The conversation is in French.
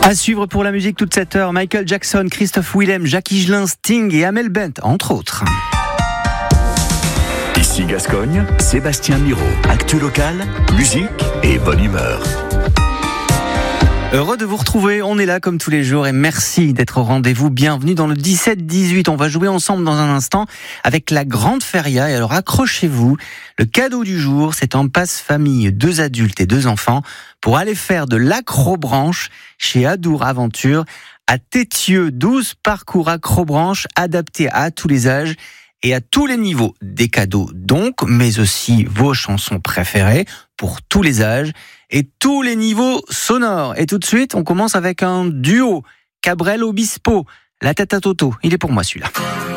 À suivre pour la musique toute cette heure, Michael Jackson, Christophe Willem, Jacques Higelin, Sting et Amel Bent, entre autres. Ici Gascogne, Sébastien Miro, actu local, musique et bonne humeur. Heureux de vous retrouver, on est là comme tous les jours et merci d'être au rendez-vous. Bienvenue dans le 17-18, on va jouer ensemble dans un instant avec la Grande Feria. Et alors accrochez-vous, le cadeau du jour, c'est un passe-famille, 2 adultes et 2 enfants pour aller faire de l'acrobranche chez Adour Aventure à Tétieux. 12 parcours acrobranche adaptés à tous les âges et à tous les niveaux. Des cadeaux donc, mais aussi vos chansons préférées pour tous les âges et tous les niveaux sonores. Et tout de suite, on commence avec un duo. Cabrel Obispo, La Tête à Toto. Il est pour moi celui-là.